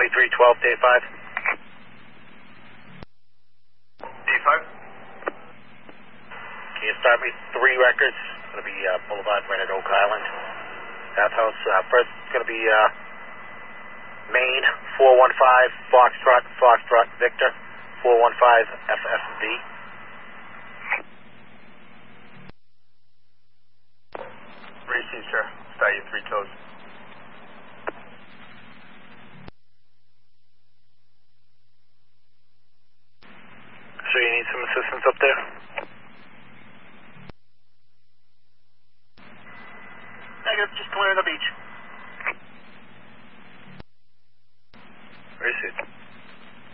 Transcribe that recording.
2312, day 5. Day 5. Can you start me 3 records? It's going to be Boulevard right at Oak Island. Bathhouse. First, it's going to be Maine 415 Foxtrot Victor 415 FFV. Racing, sir. Start you 3 toes. So you need some assistance up there? Negative, just clearing the beach. Racing.